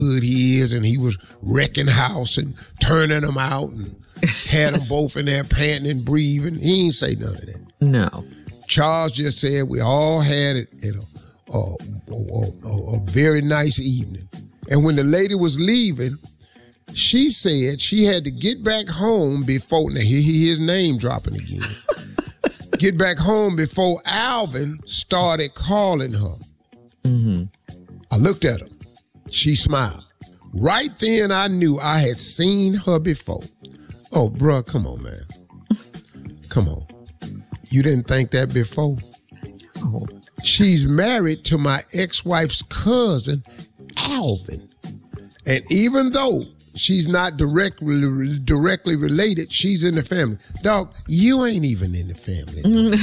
good he is, and he was wrecking house and turning them out and had them both in there panting and breathing. He ain't say none of that. No. Charles just said we all had it, a very nice evening. And when the lady was leaving, she said she had to get back home before, now here his name dropping again, get back home before Alvin started calling her. Mm-hmm. I looked at her. She smiled. Right then I knew I had seen her before. Oh, bruh, come on, man. Come on. You didn't think that before? Oh. She's married to my ex-wife's cousin, Alvin. And even though she's not directly related, she's in the family. Dog, you ain't even in the family.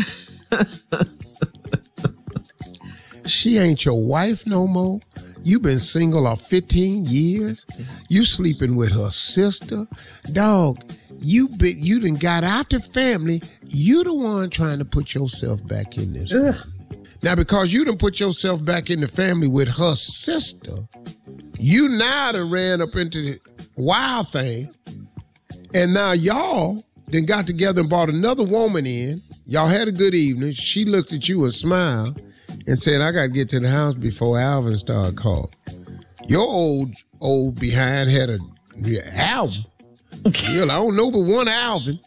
She ain't your wife no more. You been single 15 years. You sleeping with her sister. Dog, you done got out the family. You the one trying to put yourself back in this. Now, because you done put yourself back in the family with her sister, you now done ran up into the wild thing, and now y'all then got together and brought another woman in. Y'all had a good evening. She looked at you and smiled and said, I got to get to the house before Alvin started calling. Your old behind had a album. Hell, I don't know but one Alvin.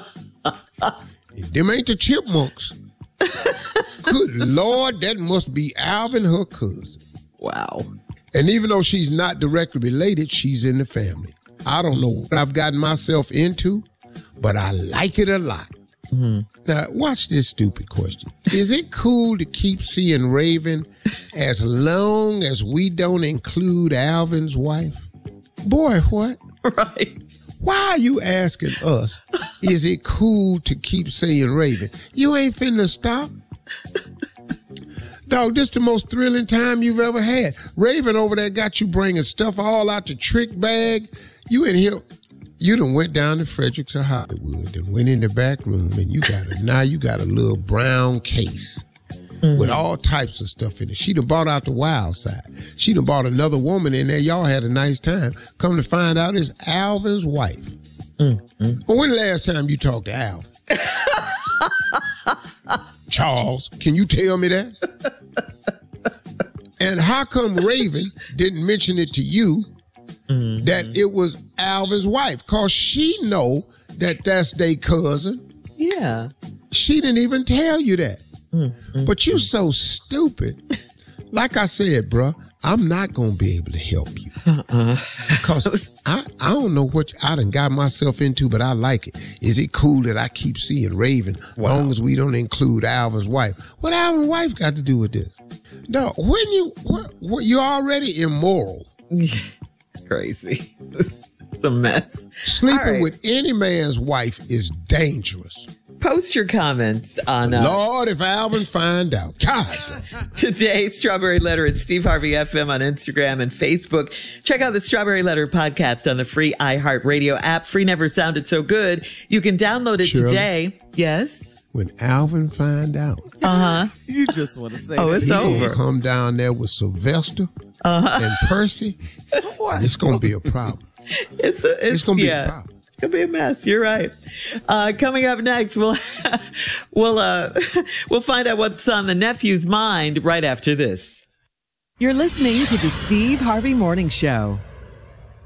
Them ain't the Chipmunks. Good Lord, that must be Alvin, her cousin. Wow. And even though she's not directly related, she's in the family. I don't know what I've gotten myself into, but I like it a lot. Mm-hmm. Now, watch this stupid question. Is it cool to keep seeing Raven as long as we don't include Alvin's wife? Boy, what? Right. Why are you asking us, is it cool to keep saying Raven? You ain't finna stop. Dog, this the most thrilling time you've ever had. Raven over there got you bringing stuff all out the trick bag. You in here, you done went down to Fredericks or Hollywood and went in the back room, and you got a little brown case with all types of stuff in it. She done bought out the wild side. She done bought another woman in there. Y'all had a nice time. Come to find out it's Alvin's wife. Well, when the last time you talked to Alvin? Charles, can you tell me that? And how come Raven didn't mention it to you that it was Alvin's wife? Because she know that that's their cousin. Yeah. She didn't even tell you that. But you so stupid. Like I said, bruh, I'm not going to be able to help you. Because I don't know what I done got myself into, but I like it. Is it cool that I keep seeing Raven long as we don't include Alvin's wife? What Alvin's wife got to do with this? No, when you're already immoral. Crazy. It's a mess. Sleeping with any man's wife is dangerous. Post your comments on Lord, if Alvin find out. God. Today's Strawberry Letter at Steve Harvey FM on Instagram and Facebook. Check out the Strawberry Letter podcast on the free iHeartRadio app. Free never sounded so good. You can download it today. Yes. When Alvin find out. You just want to say it's over. Gonna come down there with Sylvester and Percy. It's going to be a problem. It's going to be a problem. It's going to be a mess. You're right. Coming up next, we'll find out what's on the nephew's mind right after this. You're listening to the Steve Harvey Morning Show.